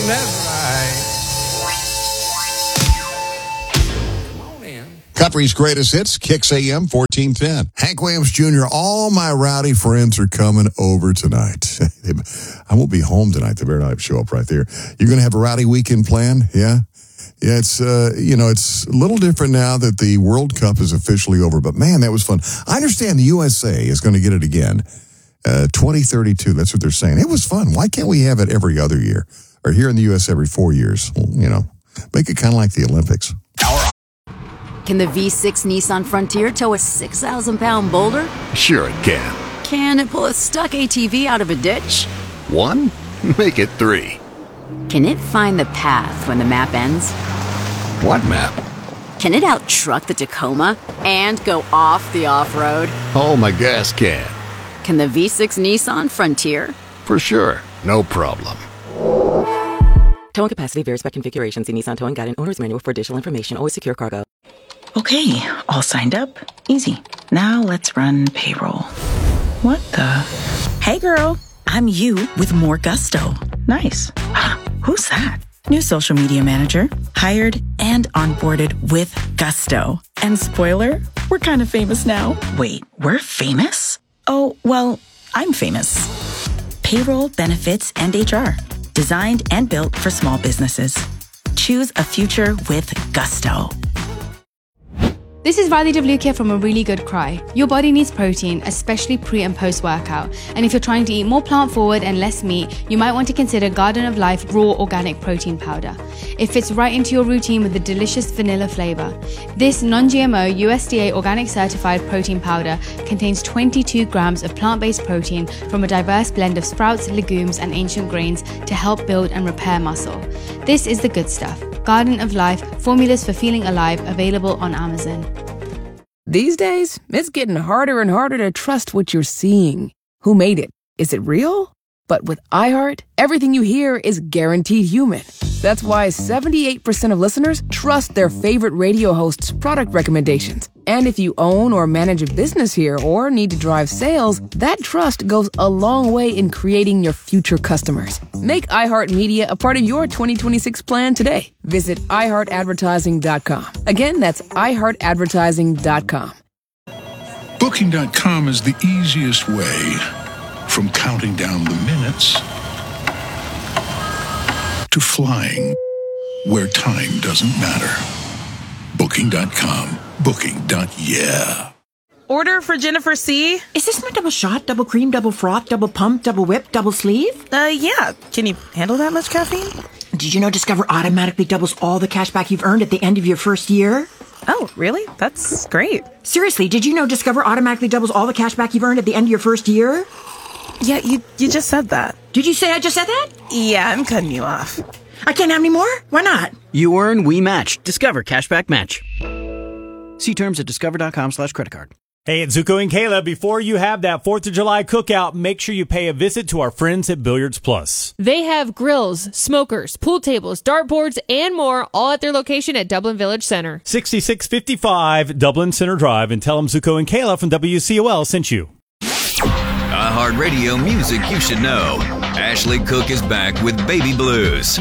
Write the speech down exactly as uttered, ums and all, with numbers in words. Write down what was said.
that's right. Country's greatest hits, Kicks A M fourteen ten. Hank Williams Junior, all my rowdy friends are coming over tonight. I won't be home tonight. They better not show up right there. You're going to have a rowdy weekend planned? Yeah? Yeah, it's, uh, you know, it's a little different now that the World Cup is officially over. But, man, that was fun. I understand the U S A is going to get it again. Uh, twenty thirty-two, that's what they're saying. It was fun. Why can't we have it every other year? Or here in the U S every four years? Well, you know, make it kind of like the Olympics. Can the V six Nissan Frontier tow a six thousand pound boulder? Sure it can. Can it pull a stuck A T V out of a ditch? One? Make it three. Can it find the path when the map ends? What map? Can it out-truck the Tacoma and go off the off-road? Oh, my gas can. Can the V six Nissan Frontier? For sure. No problem. Towing capacity varies by configuration. See Nissan Towing Guide and Owner's Manual for additional information. Always secure cargo. Okay, all signed up. Easy. Now let's run payroll. What the? Hey girl, I'm you with more gusto. Nice. Who's that? New social media manager. Hired and onboarded with gusto. And spoiler, we're kind of famous now. Wait, we're famous? Oh, well, I'm famous. Payroll, benefits, and H R. Designed and built for small businesses. Choose a future with gusto. This is Riley W. here from A Really Good Cry. Your body needs protein, especially pre and post workout. And if you're trying to eat more plant forward and less meat, you might want to consider Garden of Life Raw Organic Protein Powder. It fits right into your routine with a delicious vanilla flavor. This non-G M O U S D A organic certified protein powder contains twenty-two grams of plant-based protein from a diverse blend of sprouts, legumes, and ancient grains to help build and repair muscle. This is the good stuff. Garden of Life, formulas for feeling alive, available on Amazon. These days, it's getting harder and harder to trust what you're seeing. Who made it? Is it real? But with iHeart, everything you hear is guaranteed human. That's why seventy-eight percent of listeners trust their favorite radio host's product recommendations. And if you own or manage a business here or need to drive sales, that trust goes a long way in creating your future customers. Make iHeartMedia a part of your twenty twenty-six plan today. Visit i heart advertising dot com. Again, that's i heart advertising dot com. Booking dot com is the easiest way from counting down the minutes to flying where time doesn't matter. Booking dot com. Booking. Yeah. Order for Jennifer C. Is this my double shot, double cream, double froth, double pump, double whip, double sleeve? Uh, yeah. Can you handle that much caffeine? Did you know Discover automatically doubles all the cash back you've earned at the end of your first year? Oh, really? That's great. Seriously, did you know Discover automatically doubles all the cash back you've earned at the end of your first year? Yeah, you you just said that. Did you say I just said that? Yeah, I'm cutting you off. I can't have any more? Why not? You earn, we match. Discover Cashback Match. See terms at discover.com slash credit card. Hey, it's Zuko and Kayla. Before you have that fourth of July cookout, make sure you pay a visit to our friends at Billiards Plus. They have grills, smokers, pool tables, dartboards, and more, all at their location at Dublin Village Center. sixty-six fifty-five Dublin Center Drive, and tell them Zuko and Kayla from W C O L sent you. iHeartRadio music you should know. Ashley Cook is back with Baby Blues.